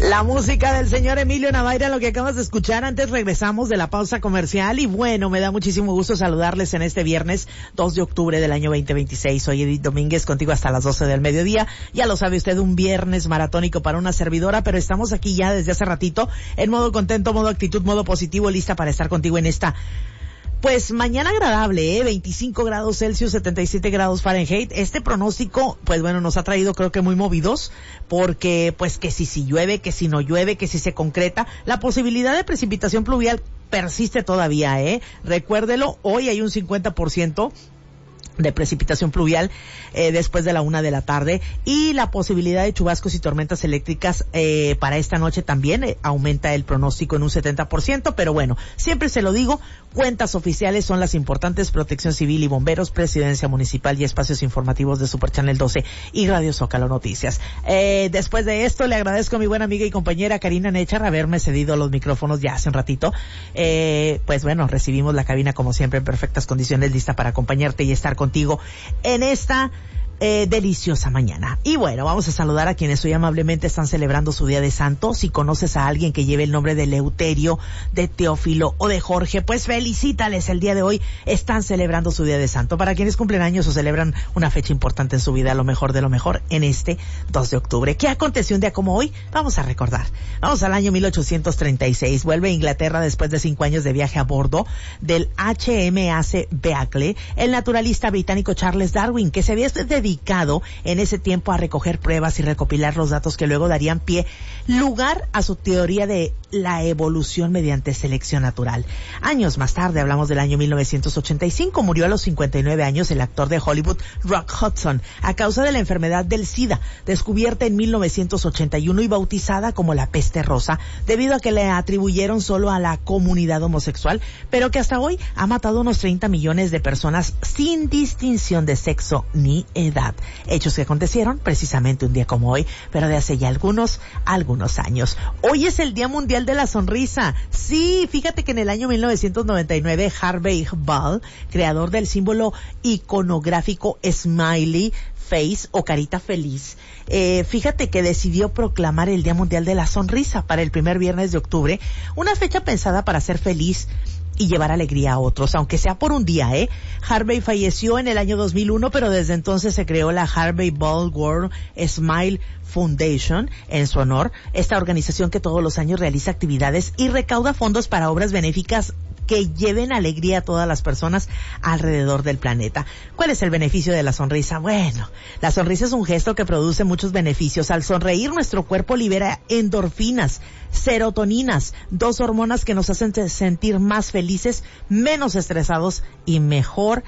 La música del señor Emilio Navaira, lo que acabas de escuchar. Antes regresamos de la pausa comercial y bueno, me da muchísimo gusto saludarles en este viernes 2 de octubre del año 2026. Soy Edith Domínguez, contigo hasta las 12 del mediodía. Ya lo sabe usted, un viernes maratónico para una servidora, pero estamos aquí ya desde hace ratito en modo contento, modo actitud, modo positivo, lista para estar contigo en esta pues mañana agradable, 25 grados Celsius, 77 grados Fahrenheit. Este pronóstico, pues bueno, nos ha traído creo que muy movidos, porque pues que si llueve, que si no llueve, que si se concreta, la posibilidad de precipitación pluvial persiste todavía, Recuérdelo, hoy hay un 50% de precipitación pluvial después de la 1 de la tarde y la posibilidad de chubascos y tormentas eléctricas para esta noche también aumenta el pronóstico en un 70%, pero bueno, siempre se lo digo, cuentas oficiales son las importantes: Protección Civil y Bomberos, Presidencia Municipal y espacios informativos de Super Channel 12 y Radio Zócalo Noticias. Después de esto le agradezco a mi buena amiga y compañera Karina Nechar haberme cedido los micrófonos ya hace un ratito. Pues bueno, recibimos la cabina como siempre en perfectas condiciones, lista para acompañarte y estar contigo en esta deliciosa mañana. Y bueno, vamos a saludar a quienes hoy amablemente están celebrando su día de santo. Si conoces a alguien que lleve el nombre de Leuterio, de Teófilo o de Jorge, pues felicítales, el día de hoy están celebrando su día de santo. Para quienes cumplen años o celebran una fecha importante en su vida, lo mejor de lo mejor en este 2 de octubre. ¿Qué aconteció un día como hoy? Vamos a recordar. Vamos al año 1836. Vuelve a Inglaterra después de 5 años de viaje a bordo del HMAS Beagle, el naturalista británico Charles Darwin, que se había dedicado en ese tiempo a recoger pruebas y recopilar los datos que luego darían lugar a su teoría de la evolución mediante selección natural. Años más tarde, hablamos del año 1985, murió a los 59 años el actor de Hollywood Rock Hudson a causa de la enfermedad del SIDA, descubierta en 1981 y bautizada como la peste rosa, debido a que le atribuyeron solo a la comunidad homosexual, pero que hasta hoy ha matado unos 30 millones de personas sin distinción de sexo ni edad. Hechos que acontecieron precisamente un día como hoy, pero de hace ya algunos años. Hoy es el Día Mundial de la Sonrisa. Sí, fíjate que en el año 1999 Harvey Ball, creador del símbolo iconográfico Smiley Face o carita feliz, fíjate que decidió proclamar el Día Mundial de la Sonrisa para el primer viernes de octubre, una fecha pensada para ser feliz y llevar alegría a otros, aunque sea por un día, Harvey falleció en el año 2001, pero desde entonces se creó la Harvey Ball World Smile Foundation en su honor, esta organización que todos los años realiza actividades y recauda fondos para obras benéficas que lleven alegría a todas las personas alrededor del planeta. ¿Cuál es el beneficio de la sonrisa? Bueno, la sonrisa es un gesto que produce muchos beneficios. Al sonreír, nuestro cuerpo libera endorfinas, serotoninas, 2 hormonas que nos hacen sentir más felices, menos estresados y mejorar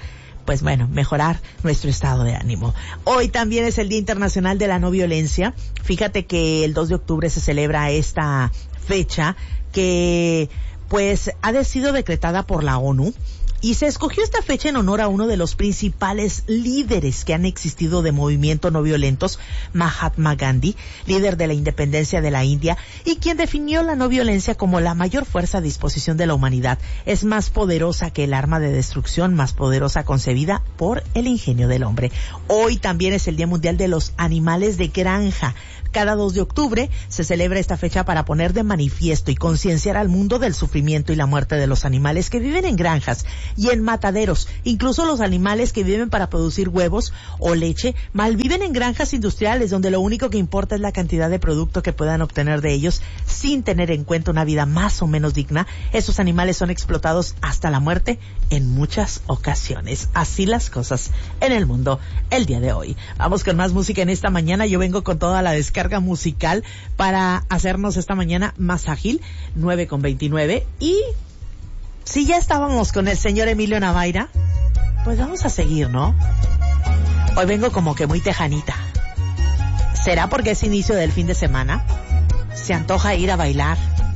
nuestro estado de ánimo. Hoy también es el Día Internacional de la No Violencia. Fíjate que el 2 de octubre se celebra esta fecha que pues ha sido decretada por la ONU y se escogió esta fecha en honor a uno de los principales líderes que han existido de movimiento no violentos, Mahatma Gandhi, líder de la independencia de la India y quien definió la no violencia como la mayor fuerza a disposición de la humanidad. Es más poderosa que el arma de destrucción más poderosa concebida por el ingenio del hombre. Hoy también es el Día Mundial de los Animales de Granja. Cada 2 de octubre se celebra esta fecha para poner de manifiesto y concienciar al mundo del sufrimiento y la muerte de los animales que viven en granjas y en mataderos. Incluso los animales que viven para producir huevos o leche malviven en granjas industriales donde lo único que importa es la cantidad de producto que puedan obtener de ellos sin tener en cuenta una vida más o menos digna. Esos animales son explotados hasta la muerte en muchas ocasiones. Así las cosas en el mundo el día de hoy. Vamos con más música en esta mañana. Yo vengo con toda la descarga musical para hacernos esta mañana más ágil, 9:29. Y si ya estábamos con el señor Emilio Navaira, pues vamos a seguir, ¿no? Hoy vengo como que muy tejanita. ¿Será porque es inicio del fin de semana? Se antoja ir a bailar.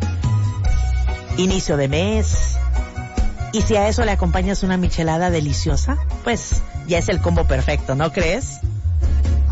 Inicio de mes. Y si a eso le acompañas una michelada deliciosa, pues ya es el combo perfecto, ¿no crees?